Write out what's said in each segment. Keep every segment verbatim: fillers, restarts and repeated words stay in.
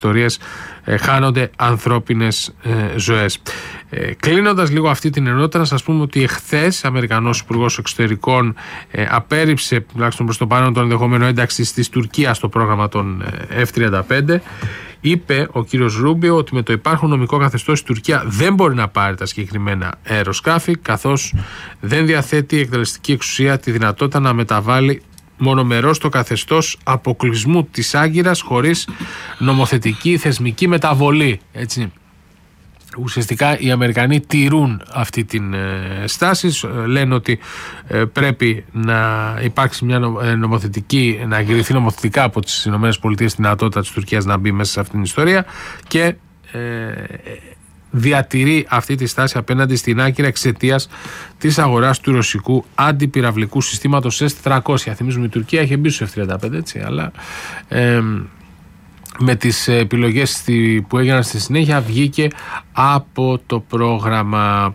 ιστορίες ε, χάνονται ανθρώπινες ε, ζωές. Ε, κλείνοντας λίγο αυτή την ενότητα, να σας πούμε ότι εχθές Αμερικανός Υπουργός Εξωτερικών ε, απέρριψε, τουλάχιστον προς το παρόν, τον ενδεχόμενο ένταξη της Τουρκίας στο πρόγραμμα των ε, εφ τριάντα πέντε. Είπε ο κύριος Ρούμπιο ότι με το υπάρχον νομικό καθεστώς η Τουρκία δεν μπορεί να πάρει τα συγκεκριμένα αεροσκάφη, καθώς δεν διαθέτει η εκτελεστική εξουσία τη δυνατότητα να μεταβάλει μονομερώς το καθεστώς αποκλεισμού της Άγκυρας χωρίς νομοθετική θεσμική μεταβολή. Έτσι. Ουσιαστικά οι Αμερικανοί τηρούν αυτή την ε, στάση, λένε ότι ε, πρέπει να υπάρξει μια νομοθετική, να εγκριθεί νομοθετικά από τις ΗΠΑ τη δυνατότητα της Τουρκίας να μπει μέσα σε αυτήν την ιστορία και ε, διατηρεί αυτή τη στάση απέναντι στην Άγκυρα εξαιτίας της αγοράς του ρωσικού αντιπυραυλικού συστήματος ες τετρακόσια. Θυμίζουμε η Τουρκία είχε μπει στους εφ τριάντα πέντε, έτσι, αλλά ε, με τις επιλογές που έγιναν στη συνέχεια βγήκε από το πρόγραμμα.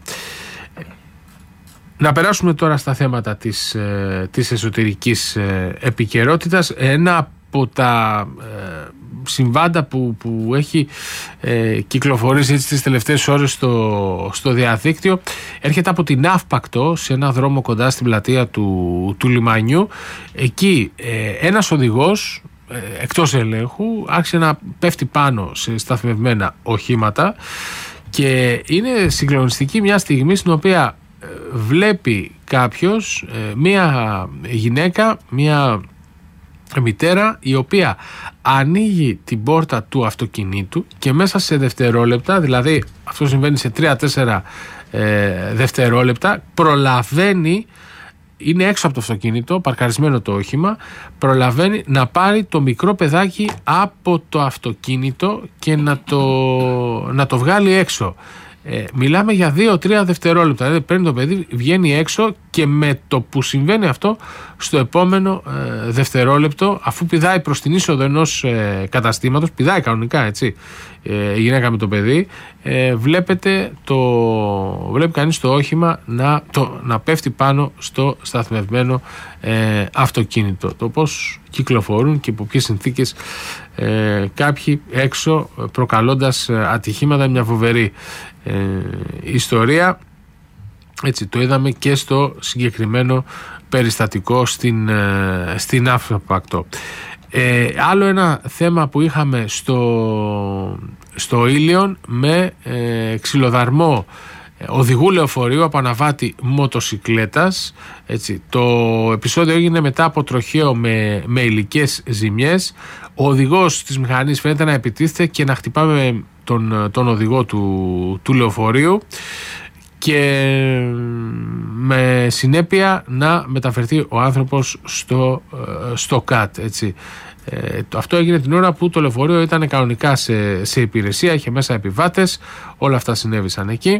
Να περάσουμε τώρα στα θέματα της, της εσωτερικής επικαιρότητας. Ένα από τα συμβάντα που, που έχει ε, κυκλοφορήσει έτσι τις τελευταίες ώρες στο, στο διαδίκτυο έρχεται από την Αύπακτο, σε ένα δρόμο κοντά στην πλατεία του, του λιμανιού. Εκεί ε, ένας οδηγός ε, εκτός ελέγχου άρχισε να πέφτει πάνω σε σταθμευμένα οχήματα και είναι συγκλονιστική μια στιγμή στην οποία ε, βλέπει κάποιος ε, μια γυναίκα, μια μητέρα, η οποία ανοίγει την πόρτα του αυτοκινήτου και μέσα σε δευτερόλεπτα, δηλαδή αυτό συμβαίνει σε τρία τέσσερα ε, δευτερόλεπτα, προλαβαίνει, είναι έξω από το αυτοκίνητο, παρκαρισμένο το όχημα, προλαβαίνει να πάρει το μικρό παιδάκι από το αυτοκίνητο και να το, να το βγάλει έξω. Ε, μιλάμε για δύο τρία δευτερόλεπτα. Δηλαδή παίρνει το παιδί, βγαίνει έξω και με το που συμβαίνει αυτό, στο επόμενο ε, δευτερόλεπτο, αφού πηδάει προς την είσοδο ενός ε, καταστήματος, πηδάει κανονικά, έτσι, ε, η γυναίκα με το παιδί, ε, βλέπετε το, βλέπει κανείς το όχημα να, το, να πέφτει πάνω στο σταθμευμένο ε, αυτοκίνητο. Το πώς κυκλοφορούν και υπό ποιες συνθήκες ε, κάποιοι έξω, προκαλώντας ατυχήματα, μια φοβερή ε, ιστορία. Έτσι, το είδαμε και στο συγκεκριμένο περιστατικό στην, ε, στην Αύπακτο. Ε, άλλο ένα θέμα που είχαμε στο, στο Ήλιον με ε, ξυλοδαρμό οδηγού λεωφορείου από αναβάτη μοτοσικλέτας. Έτσι, το επεισόδιο έγινε μετά από τροχαίο με, με υλικές ζημιές. Ο οδηγός της μηχανής φαίνεται να επιτίθεται και να χτυπάμε τον, τον οδηγό του, του λεωφορείου και με συνέπεια να μεταφερθεί ο άνθρωπος στο, στο ΚΑΤ, έτσι. Ε, αυτό έγινε την ώρα που το λεωφορείο ήταν κανονικά σε, σε υπηρεσία, είχε μέσα επιβάτες, όλα αυτά συνέβησαν εκεί.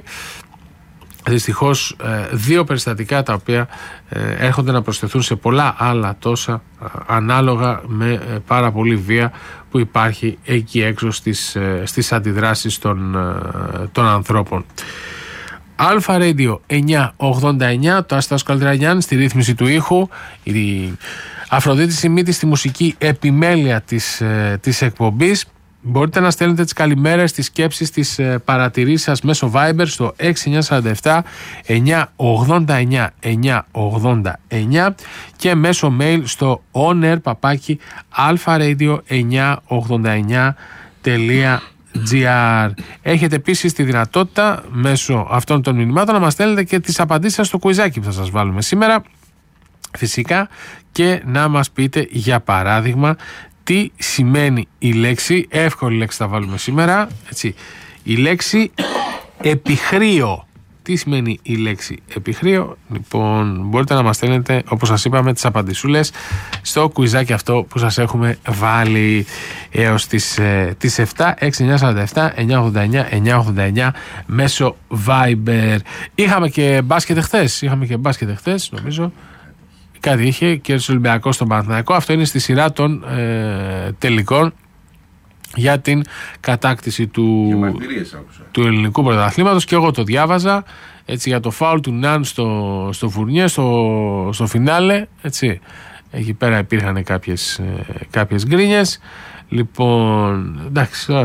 Δυστυχώς δύο περιστατικά τα οποία έρχονται να προσθεθούν σε πολλά άλλα τόσα, ανάλογα με πάρα πολύ βία που υπάρχει εκεί έξω στις, στις αντιδράσεις των, των ανθρώπων. Αλφα Radio εννιακόσια ογδόντα εννιά, το Άστας Καλτραγιάν στη ρύθμιση του ήχου, η Αφροδίτη Σιμίτη στη μουσική επιμέλεια της, της εκπομπής. Μπορείτε να στέλνετε τις καλημέρες, τις σκέψεις, τις παρατηρήσεις σας μέσω Viber στο έξι εννιά τέσσερα επτά εννιακόσια ογδόντα εννιά εννιακόσια ογδόντα εννιά και μέσω mail στο onair παπάκι alfaradio εννιακόσια ογδόντα εννιά τελεία gr. Έχετε επίσης τη δυνατότητα μέσω αυτών των μηνυμάτων να μας στέλνετε και τις απαντήσεις σας στο κουιζάκι που θα σας βάλουμε σήμερα, φυσικά, και να μας πείτε για παράδειγμα τι σημαίνει η λέξη, εύκολη λέξη θα βάλουμε σήμερα, έτσι, η λέξη επιχρείο. Τι σημαίνει η λέξη επιχρείο? Λοιπόν, μπορείτε να μας στέλνετε, όπως σας είπαμε, τις απαντησούλες στο κουιζάκι αυτό που σας έχουμε βάλει έως τις, ε, τις επτά, έξι εννιά τέσσερα επτά εννιακόσια ογδόντα εννιά εννιακόσια ογδόντα εννιά μέσω Viber. Είχαμε και μπάσκετ χθες, είχαμε και μπάσκετ χθες, νομίζω. Κάτι είχε και ο Ολυμπιακός στον Παναθηναϊκό. Αυτό είναι στη σειρά των ε, τελικών για την κατάκτηση του, του ελληνικού πρωταθλήματος, και εγώ το διάβαζα, έτσι, για το φάουλ του Ναν στο, στο Φουρνιέ, στο, στο φινάλε, έτσι. Εκεί πέρα υπήρχαν κάποιες, ε, κάποιες γκρίνιες. Λοιπόν, εντάξει,